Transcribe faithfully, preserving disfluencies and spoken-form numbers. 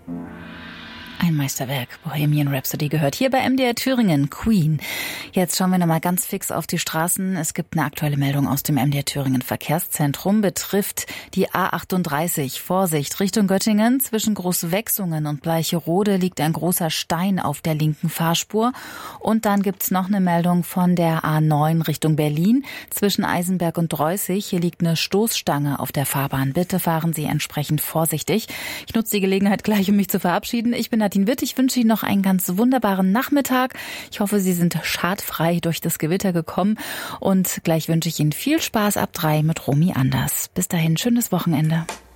Ein Meisterwerk, Bohemian Rhapsody, gehört hier bei M D R Thüringen, Queen. Jetzt schauen wir nochmal ganz fix auf die Straßen. Es gibt eine aktuelle Meldung aus dem M D R Thüringen Verkehrszentrum, betrifft die A achtunddreißig. Vorsicht, Richtung Göttingen, zwischen Großwechsungen und Bleicherode liegt ein großer Stein auf der linken Fahrspur. Und dann gibt's noch eine Meldung von der A neun Richtung Berlin, zwischen Eisenberg und Dreußig. Hier liegt eine Stoßstange auf der Fahrbahn. Bitte fahren Sie entsprechend vorsichtig. Ich nutze die Gelegenheit gleich, um mich zu verabschieden. Ich bin Nadine Witt. Ich wünsche Ihnen noch einen ganz wunderbaren Nachmittag. Ich hoffe, Sie sind schadfrei durch das Gewitter gekommen. Und gleich wünsche ich Ihnen viel Spaß ab drei mit Romy Anders. Bis dahin, schönes Wochenende.